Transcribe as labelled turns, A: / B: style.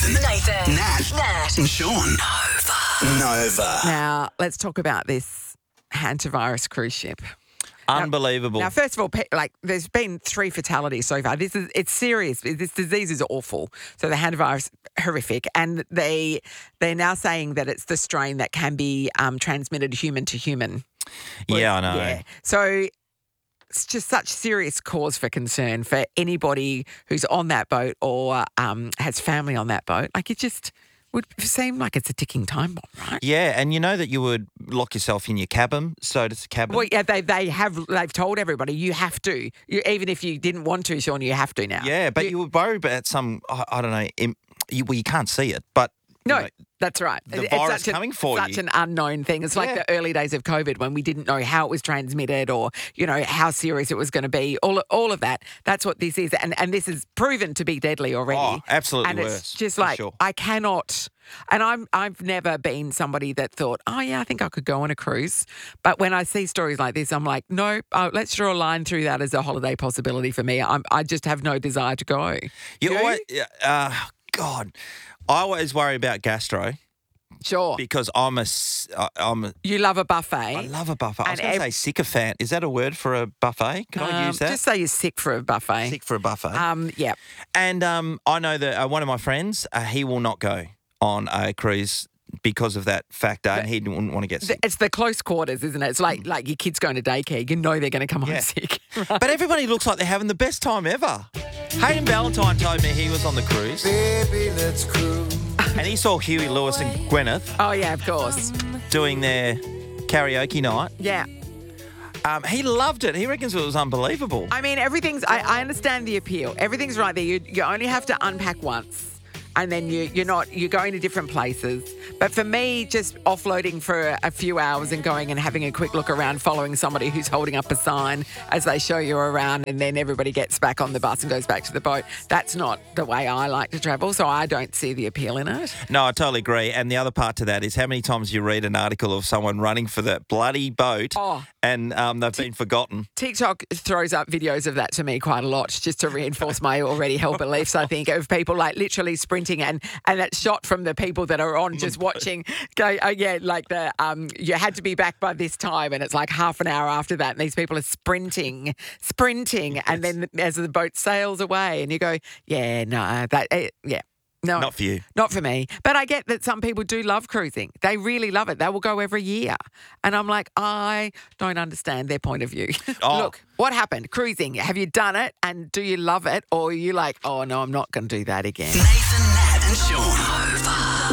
A: Nathan. Nat. And Sean. Nova.
B: Now, let's talk about this hantavirus cruise ship.
C: Unbelievable.
B: Now, first of all, there's been 3 fatalities so far. It's serious. This disease is awful. So the hantavirus, horrific. And they're now saying that it's the strain that can be transmitted human to human.
C: Yeah, I know.
B: Yeah. So it's just such serious cause for concern for anybody who's on that boat or has family on that boat. Like, it just would seem like it's a ticking time bomb, right?
C: Yeah, and you know that you would lock yourself in your cabin, so does the cabin.
B: Well, yeah, they've told everybody you have to. Even if you didn't want to, Sean, you have to now.
C: Yeah, but you would worry about some, I don't know, you can't see it, but...
B: No, that's right.
C: The virus coming for you.
B: Such an unknown thing. It's like the early days of COVID when we didn't know how it was transmitted or, how serious it was going to be. All of that. That's what this is. And this is proven to be deadly already.
C: Oh, absolutely
B: and
C: worse.
B: It's just like,
C: sure.
B: I cannot... And I've never been somebody that thought, oh, yeah, I think I could go on a cruise. But when I see stories like this, I'm like, no, let's draw a line through that as a holiday possibility for me. I just have no desire to go.
C: You always... God, I always worry about gastro.
B: Sure.
C: Because I'm a...
B: You love a buffet.
C: I love a buffet. I was going to say sycophant. Is that a word for a buffet? Can I use that?
B: Just say you're sick for a buffet.
C: Sick for a buffet.
B: Yeah.
C: And I know that one of my friends, he will not go on a cruise because of that factor, and he wouldn't want to get sick.
B: It's the close quarters, isn't it? It's like your kids going to daycare. You know they're going to come home sick. Right?
C: But everybody looks like they're having the best time ever. Hayden Valentine told me he was on the cruise.
D: Baby, let's cruise.
C: And he saw Huey Lewis and Gwyneth.
B: Oh, yeah, of course.
C: Doing their karaoke night.
B: Yeah.
C: He loved it. He reckons it was unbelievable.
B: I mean, I understand the appeal. Everything's right there. You only have to unpack once. And then you're going to different places. But for me, just offloading for a few hours and going and having a quick look around, following somebody who's holding up a sign as they show you around, and then everybody gets back on the bus and goes back to the boat, that's not the way I like to travel. So I don't see the appeal in it.
C: No, I totally agree. And the other part to that is how many times you read an article of someone running for that bloody boat and they've been forgotten.
B: TikTok throws up videos of that to me quite a lot, just to reinforce my already held beliefs, I think, of people like literally sprinting and that shot from the people that are on just watching go, oh yeah, like you had to be back by this time, and it's like half an hour after that, and these people are sprinting, and then as the boat sails away, and you go, yeah, no, no,
C: not for you.
B: Not for me. But I get that some people do love cruising. They really love it. They will go every year. And I'm like, I don't understand their point of view. Look, what happened? Cruising. Have you done it? And do you love it? Or are you like, oh, no, I'm not going to do that again?
A: Nathan